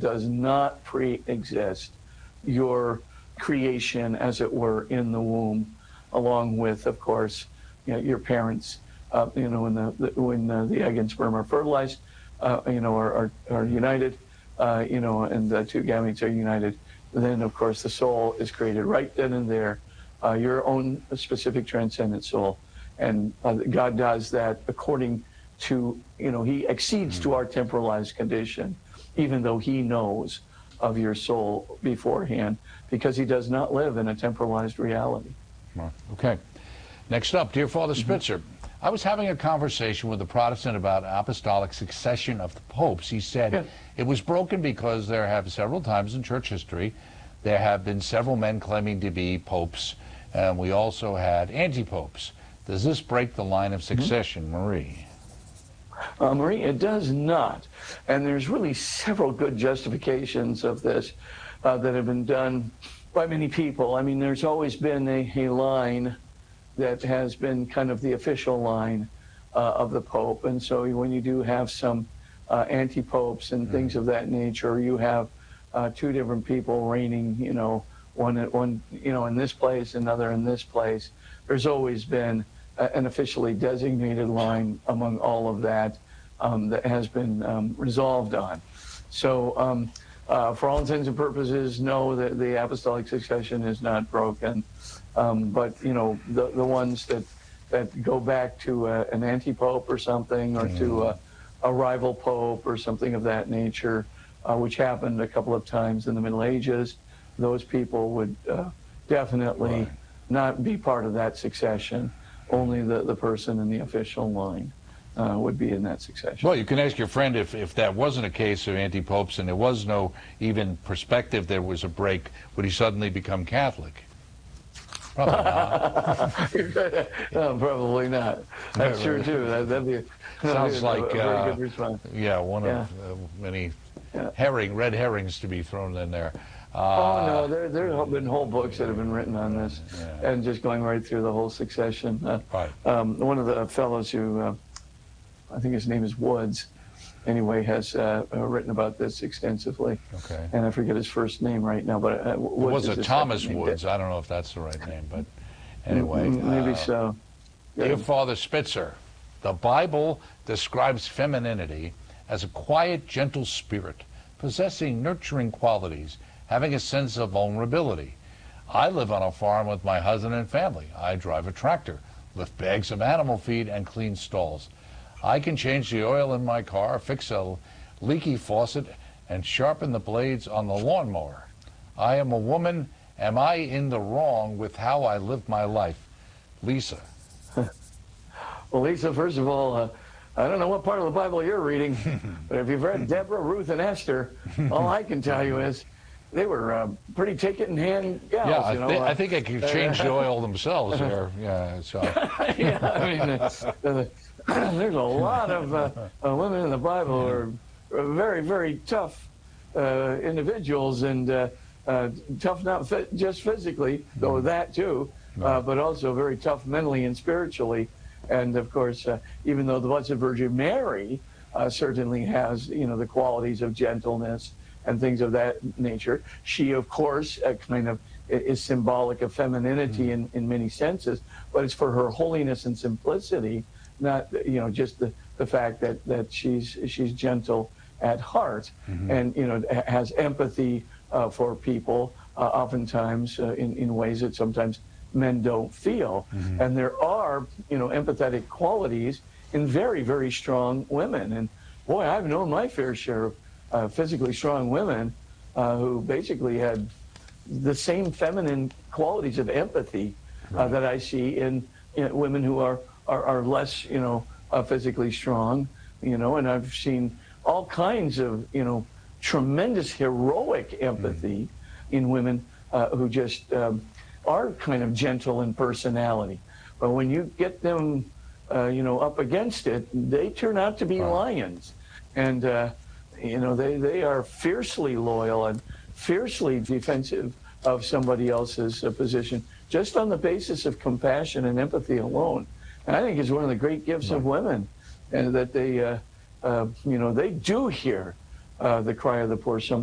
does not pre-exist your creation, as it were, in the womb, along with, of course, your parents. When the egg and sperm are fertilized, are united, and the two gametes are united. Then, of course, the soul is created right then and there, your own specific transcendent soul. And God does that according to, he accedes to our temporalized condition, even though he knows of your soul beforehand, because he does not live in a temporalized reality. Okay. Next up, dear Father Spitzer, I was having a conversation with a Protestant about apostolic succession of the popes. He said it was broken because there have several times in church history, there have been several men claiming to be popes, and we also had anti-popes. Does this break the line of succession, Marie? Marie, it does not. And there's really several good justifications of this that have been done by many people. I mean, there's always been a line that has been kind of the official line of the Pope. And so when you do have some anti-popes and things of that nature, you have two different people reigning, one in this place, another in this place. There's always been an officially designated line among all of that that has been resolved on. So for all intents and purposes, no, the apostolic succession is not broken. But, the ones that go back to an anti-pope or something, or to a rival pope or something of that nature, which happened a couple of times in the Middle Ages, those people would definitely not be part of that succession. Only the person in the official line would be in that succession. Well, you can ask your friend if that wasn't a case of anti-popes and there was no even perspective there was a break, would he suddenly become Catholic? Probably not. No, probably not. That's true, too. That'd be sounds like a very good response. Yeah, one of many red herrings to be thrown in there. No, there have been whole books that have been written on this, and just going right through the whole succession. One of the fellows who, I think his name is Woods, anyway, has written about this extensively. Okay. And I forget his first name right now, but Woods was it Thomas Woods? I don't know if that's the right name, but anyway. Maybe so. Dear Father Spitzer, the Bible describes femininity as a quiet, gentle spirit, possessing nurturing qualities, having a sense of vulnerability. I live on a farm with my husband and family. I drive a tractor, lift bags of animal feed, and clean stalls. I can change the oil in my car, fix a leaky faucet, and sharpen the blades on the lawnmower. I am a woman. Am I in the wrong with how I live my life? Lisa. Well, Lisa, first of all, I don't know what part of the Bible you're reading, but if you've read Deborah, Ruth, and Esther, all I can tell you is they were pretty take-it-in-hand gals. Yeah, I think they could change the oil themselves there. Yeah, so. There's a lot of women in the Bible who are very, very tough individuals, and tough not just physically, though that too, but also very tough mentally and spiritually. And of course, even though the Blessed Virgin Mary certainly has, the qualities of gentleness and things of that nature, she, of course, kind of is symbolic of femininity in many senses, but it's for her holiness and simplicity, not, just the fact that she's gentle at heart, and, has empathy for people, oftentimes in ways that sometimes men don't feel. And there are, empathetic qualities in very, very strong women. And boy, I've known my fair share of physically strong women who basically had the same feminine qualities of empathy that I see in women who are less, physically strong, and I've seen all kinds of, tremendous heroic empathy in women who just are kind of gentle in personality. But when you get them, up against it, they turn out to be lions. And, they are fiercely loyal and fiercely defensive of somebody else's position, just on the basis of compassion and empathy alone. And I think it's one of the great gifts of women, and that they, they do hear the cry of the poor